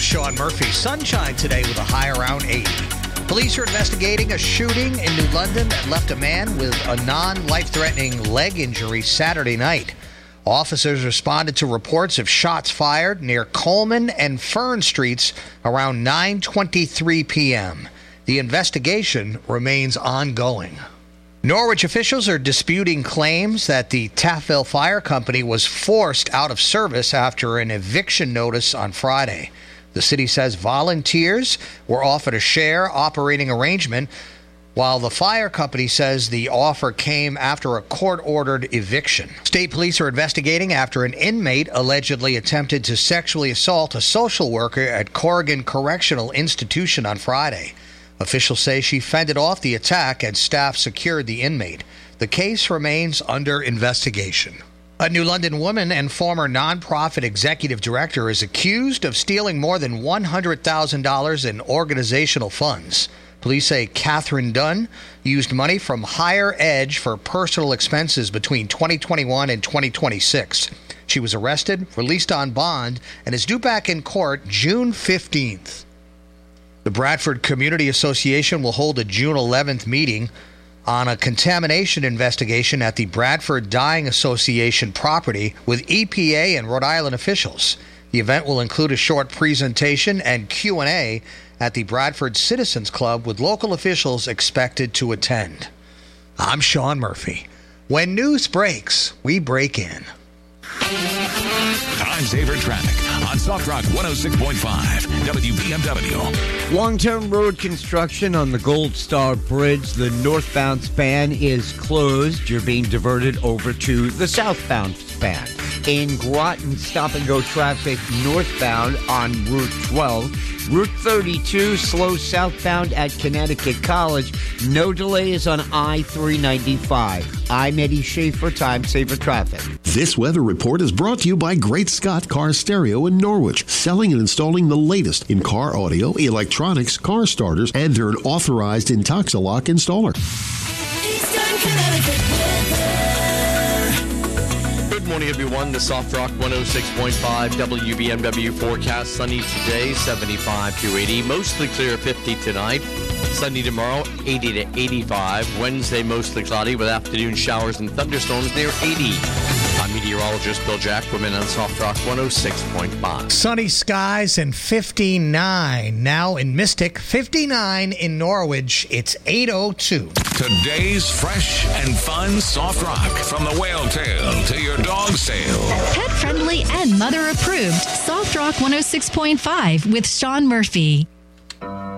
Sean Murphy. Sunshine today with a high around 80. Police are investigating a shooting in New London that left a man with a non-life-threatening leg injury Saturday night. Officers responded to reports of shots fired near Coleman and Fern Streets around 9:23 p.m. The investigation remains ongoing. Norwich officials are disputing claims that the Taffville Fire Company was forced out of service after an eviction notice on Friday. The city says volunteers were offered a share operating arrangement, while the fire company says the offer came after a court-ordered eviction. State police are investigating after an inmate allegedly attempted to sexually assault a social worker at Corrigan Correctional Institution on Friday. Officials say she fended off the attack and staff secured the inmate. The case remains under investigation. A New London woman and former nonprofit executive director is accused of stealing more than $100,000 in organizational funds. Police say Catherine Dunn used money from Higher Edge for personal expenses between 2021 and 2026. She was arrested, released on bond, and is due back in court June 15th. The Bradford Community Association will hold a June 11th meeting on a contamination investigation at the Bradford Dyeing Association property with EPA and Rhode Island officials. The event will include a short presentation and Q&A at the Bradford Citizens Club with local officials expected to attend. I'm Sean Murphy. When news breaks, we break in. Time saver traffic on Soft Rock 106.5 WBMW. Long-term road construction on the Gold Star Bridge. The northbound span is closed. You're being diverted over to the southbound span. In Groton, stop-and-go traffic northbound on Route 12. Route 32, slow southbound at Connecticut College. No delays on I-395. I'm Eddie Schaefer, Time Saver Traffic. This weather report is brought to you by Great Scott Car Stereo in Norwich, selling and installing the latest in car audio, electronics, car starters, and they're an authorized Intoxilock installer. Eastern Connecticut weather. Good morning, everyone. The Soft Rock 106.5 WBMW forecast. Sunny today, 75 to 80. Mostly clear, 50 tonight. Sunny tomorrow, 80 to 85. Wednesday, mostly cloudy with afternoon showers and thunderstorms near 80. I'm meteorologist Bill Jackman on Soft Rock 106.5. Sunny skies and 59 now in Mystic, 59 in Norwich. It's 8:02. Today's fresh and fun Soft Rock, from the whale tail to your dog's tail. Pet friendly and mother approved. Soft Rock 106.5 with Sean Murphy.